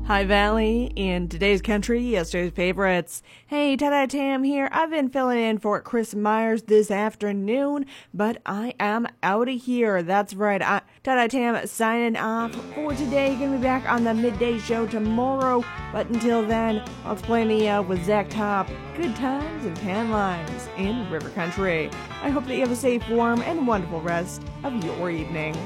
Hi Valley, in today's country, yesterday's favorites. Hey, Tada Tam here. I've been filling in for Chris Myers this afternoon, but I am out of here. That's right, Tada Tam signing off for today. Gonna be back on the midday show tomorrow, but until then, let's play me out with Zach Top. Good times and tan lines in River Country. I hope that you have a safe, warm, and wonderful rest of your evening.